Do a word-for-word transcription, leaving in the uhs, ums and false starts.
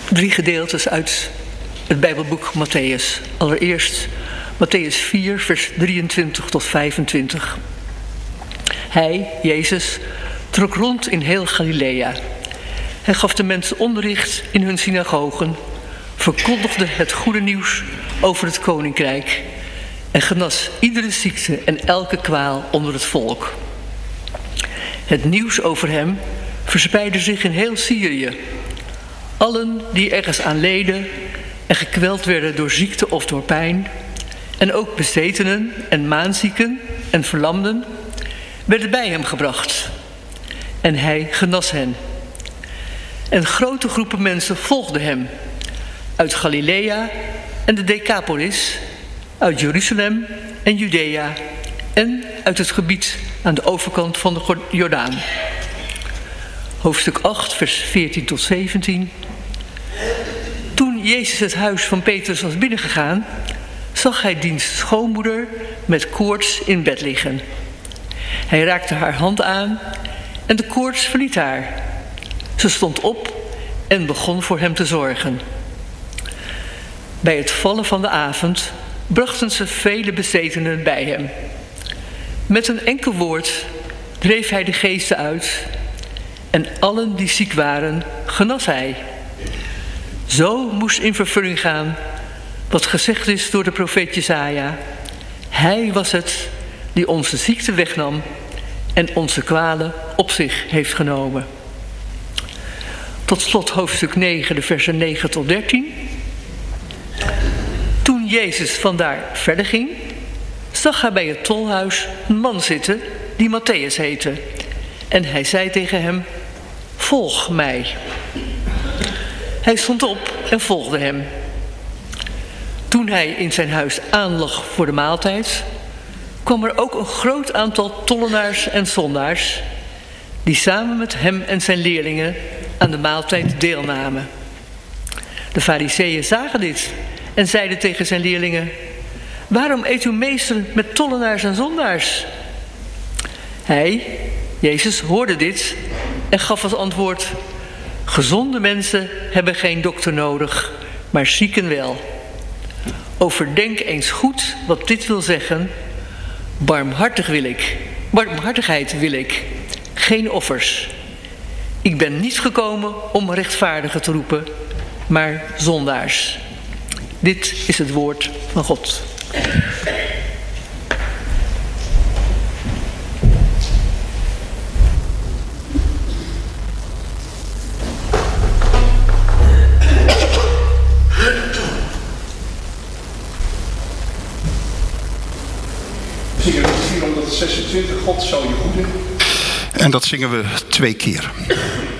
drie gedeeltes uit het Bijbelboek Mattheüs. Allereerst Mattheüs vier, vers drieëntwintig tot vijfentwintig. Hij, Jezus, trok rond in heel Galilea. Hij gaf de mensen onderricht in hun synagogen, verkondigde het goede nieuws over het koninkrijk en genas iedere ziekte en elke kwaal onder het volk. Het nieuws over hem verspreidde zich in heel Syrië. Allen die ergens aan leden en gekweld werden door ziekte of door pijn, en ook bezetenen en maanzieken en verlamden, werden bij hem gebracht. En hij genas hen. En grote groepen mensen volgden hem. Uit Galilea en de Decapolis, uit Jeruzalem en Judea en uit het gebied aan de overkant van de Jordaan. Hoofdstuk acht, vers veertien tot zeventien. Toen Jezus het huis van Petrus was binnengegaan, zag hij diens schoonmoeder met koorts in bed liggen. Hij raakte haar hand aan en de koorts verliet haar. Ze stond op en begon voor hem te zorgen. Bij het vallen van de avond brachten ze vele bezetenen bij hem. Met een enkel woord dreef hij de geesten uit en allen die ziek waren, genas hij. Zo moest in vervulling gaan wat gezegd is door de profeet Jesaja. Hij was het die onze ziekte wegnam en onze kwalen op zich heeft genomen. Tot slot hoofdstuk negen, de versen negen tot dertien. Toen Jezus vandaar verder ging, zag hij bij het tolhuis een man zitten die Mattheüs heette. En hij zei tegen hem: volg mij. Hij stond op en volgde hem. Toen hij in zijn huis aanlag voor de maaltijd, kwam er ook een groot aantal tollenaars en zondaars, die samen met hem en zijn leerlingen aan de maaltijd deelnamen. De Farizeeën zagen dit en zeiden tegen zijn leerlingen: waarom eet uw meester met tollenaars en zondaars? Hij, Jezus, hoorde dit en gaf als antwoord: gezonde mensen hebben geen dokter nodig, maar zieken wel. Overdenk eens goed wat dit wil zeggen. Barmhartig wil ik, barmhartigheid wil ik, geen offers. Ik ben niet gekomen om rechtvaardigen te roepen, maar zondaars. Dit is het woord van God. We zingen het vierhonderdzesentwintig, God zal je goeden. En dat zingen we twee keer.